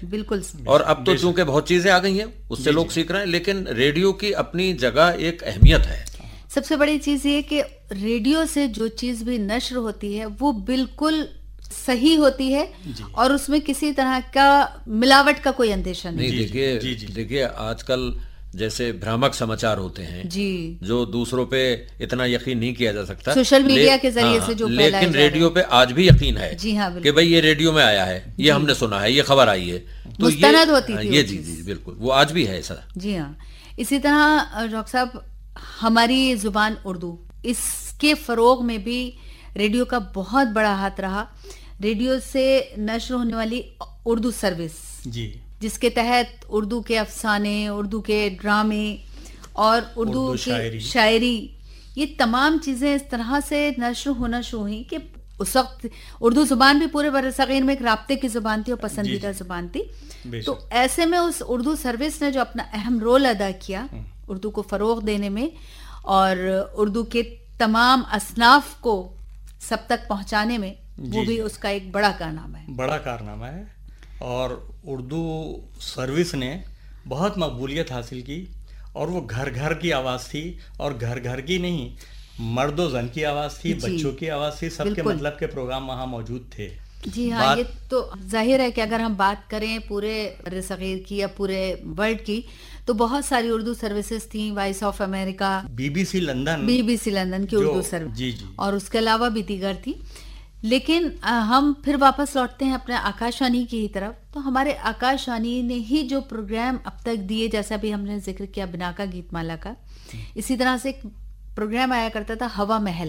بالکل. اور اب تو چونکہ بہت چیزیں آ گئی ہیں اس سے لوگ سیکھ رہے ہیں، لیکن ریڈیو کی اپنی جگہ ایک اہمیت ہے. سب سے بڑی چیز یہ کہ ریڈیو سے جو چیز بھی نشر ہوتی ہے وہ بالکل صحیح ہوتی ہے اور اس میں کسی طرح کا ملاوٹ کا کوئی اندیشہ نہیں. دیکھیے آج کل جیسے بھرامک سماچار ہوتے ہیں جو دوسروں پہ اتنا یقین نہیں کیا جا سکتا سوشل میڈیا کے ذریعے سے جو پھیلایا جا رہا ہے، لیکن ریڈیو پہ آج بھی یقین ہے کہ بھئی یہ ریڈیو میں آیا ہے، یہ ہم نے سنا ہے، یہ خبر آئی ہے، تو مستند ہوتی تھی یہ جی بالکل وہ آج بھی ہے ایسا. جی ہاں. اسی طرح ڈاکٹر صاحب ہماری زبان اردو، اس کے فروغ میں بھی ریڈیو کا بہت بڑا ہاتھ رہا. ریڈیو سے نشر ہونے والی اردو سروس جس کے تحت اردو کے افسانے، اردو کے ڈرامے اور اردو کی شاعری، یہ تمام چیزیں اس طرح سے نشر ہونا شروع ہوئی کہ اس وقت اردو زبان بھی پورے برصغیر میں ایک رابطے کی زبان تھی اور پسندیدہ زبان تھی. تو ایسے میں اس اردو سروس نے جو اپنا اہم رول ادا کیا اردو کو فروغ دینے میں اور اردو کے تمام اصناف کو سب تک پہنچانے میں، وہ بھی اس کا ایک بڑا کارنامہ ہے. اور اردو سروس نے بہت مقبولیت حاصل کی اور وہ گھر گھر کی آواز تھی، اور گھر گھر کی نہیں، مرد و زن کی آواز تھی، بچوں کی آواز تھی، سب کے مطلب کے پروگرام وہاں موجود تھے. جی ہاں. یہ تو ظاہر ہے کہ اگر ہم بات کریں پورے برصغیر کی یا پورے ورلڈ کی تو بہت ساری اردو سروسز تھیں. Voice of America, be B C London کی اردو سروس، اور اس کے علاوہ بھی دیگر تھی. لیکن ہم پھر واپس لوٹتے ہیں اپنے آکاشوانی کی طرف. تو ہمارے آکاشوانی نے ہی جو پروگرام اب تک دیے، جیسا بھی ہم نے ذکر کیا بناکا گیت مالا کا، اسی طرح سے ایک پروگرام آیا کرتا تھا ہوا محل.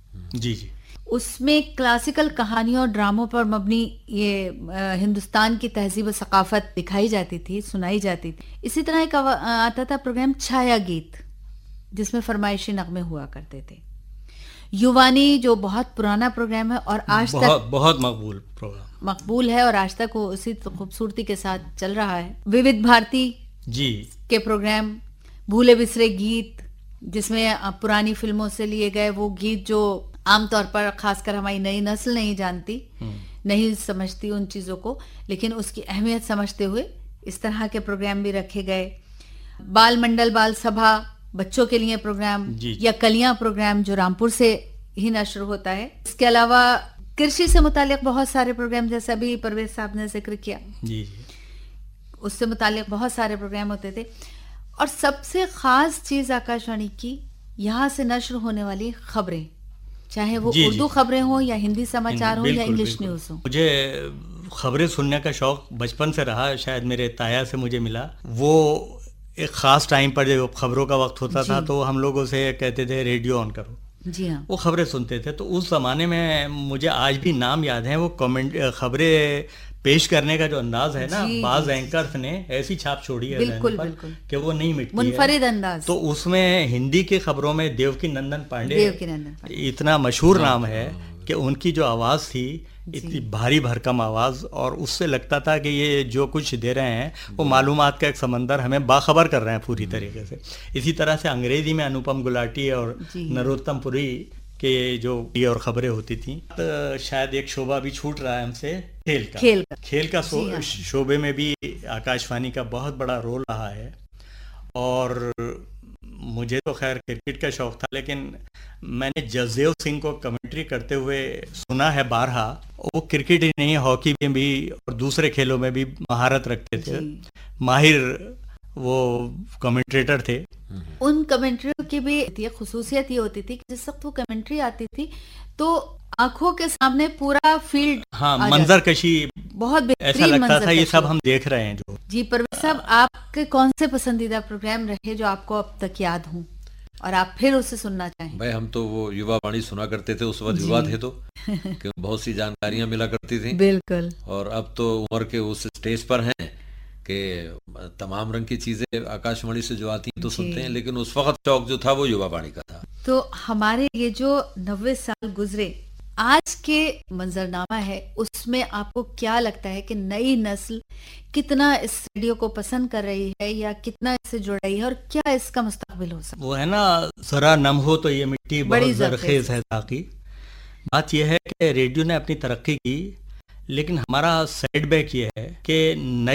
اس میں کلاسیکل کہانیوں اور ڈراموں پر مبنی یہ ہندوستان کی تہذیب و ثقافت دکھائی جاتی تھی، سنائی جاتی تھی. اسی طرح ایک آتا تھا پروگرام چھایا گیت، جس میں فرمائشی نغمے ہوا کرتے تھے. یووانی جو بہت پرانا پروگرام ہے اور آج تک بہت مقبول ہے اور آج تک وہ اسی خوبصورتی کے ساتھ چل رہا ہے. وودھ بھارتی کے پروگرام بھولے بسرے گیت، جس میں پرانی فلموں سے لیے گئے وہ گیت جو عام طور پر خاص کر ہماری نئی نسل نہیں جانتی، نہیں سمجھتی ان چیزوں کو، لیکن اس کی اہمیت سمجھتے ہوئے اس طرح کے پروگرام بھی رکھے گئے. بال منڈل بال سبھا بچوں کے لیے پروگرام، یا کلیاں پروگرام جو رامپور سے ہی نشر ہوتا ہے. اس کے علاوہ کرشی سے متعلق بہت سارے پروگرام، جیسا بھی پرویز صاحب نے ذکر کیا، اس سے متعلق بہت سارے پروگرام ہوتے تھے. اور سب سے خاص چیز آکاشوانی کی یہاں سے نشر ہونے والی خبریں، چاہے وہ اردو خبریں ہوں یا ہندی سماچار ہوں یا انگلش نیوز ہوں. مجھے خبریں سننے کا شوق بچپن سے رہا، شاید میرے تایا سے مجھے ملا. وہ ایک خاص ٹائم پر جب خبروں کا وقت ہوتا تھا تو ہم لوگوں سے کہتے تھے ریڈیو آن کرو. جی ہاں. وہ خبریں سنتے تھے. تو اس زمانے میں مجھے آج بھی نام یاد ہیں. وہ خبریں پیش کرنے کا جو انداز ہے نا، بعض اینکرز نے ایسی چھاپ چھوڑی ہے بالکل کہ وہ نہیں مٹتی، منفرد انداز. تو اس میں ہندی کی خبروں میں دیوکی نندن پانڈے اتنا مشہور نام ہے کہ ان کی جو آواز تھی اتنی بھاری بھرکم آواز، اور اس سے لگتا تھا کہ یہ جو کچھ دے رہے ہیں وہ معلومات کا ایک سمندر ہمیں باخبر کر رہے ہیں پوری طریقے سے. اسی طرح سے انگریزی میں انوپم گلاٹی اور نروتم پوری کے جو اور خبریں ہوتی تھیں. شاید ایک شعبہ بھی چھوٹ رہا ہے ہم سے، کھیل کا شعبے میں بھی آکاشوانی کا بہت بڑا رول رہا ہے. اور مجھے تو خیر کرکٹ کا شوق تھا، لیکن میں نے جسدیو سنگھ کو کمنٹری کرتے ہوئے سنا ہے بارہا. وہ کرکٹ ہی نہیں، ہاکی میں بھی اور دوسرے کھیلوں میں بھی مہارت رکھتے تھے، ماہر وہ کمنٹریٹر تھے. ان کمنٹریوں کی بھی خصوصیت یہ ہوتی تھی کہ جس وقت وہ کمنٹری آتی تھی تو آنکھوں کے سامنے پورا فیلڈ، منظر کشی بہت ایسا لگتا تھا یہ سب ہم دیکھ رہے ہیں. جو جی پرویز صاحب، آپ کے کون سے پسندیدہ پروگرام رہے جو آپ کو اب تک یاد ہوں اور آپ پھر اسے سننا چاہیں؟ بھائی ہم تو وہ یووا وانی سنا کرتے تھے، اس وقت یووا تھے تو کہ بہت سی جانکاریاں ملا کرتی تھیں. بالکل. اور اب تو عمر کے اس اسٹیج پر ہیں کہ تمام رنگ کی چیزیں آکاشوانی سے جو آتی ہیں تو سنتے ہیں، لیکن اس وقت شوق جو تھا وہ یووا وانی کا تھا. تو ہمارے یہ جو 90 سال گزرے، آج کے منظرنامہ ہے، اس میں آپ کو کیا لگتا ہے کہ نئی نسل کتنا اس ریڈیو کو پسند کر رہی ہے یا کتنا اس سے جڑ رہی ہے، اور کیا اس کا مستقبل ہو سکتا ہے؟ وہ ہے نا، ذرا نم ہو تو یہ مٹی بہت زرخیز ہے ساقی. بات یہ ہے کہ ریڈیو نے اپنی ترقی کی، لیکن ہمارا سیٹ بیک یہ ہے کہ نئی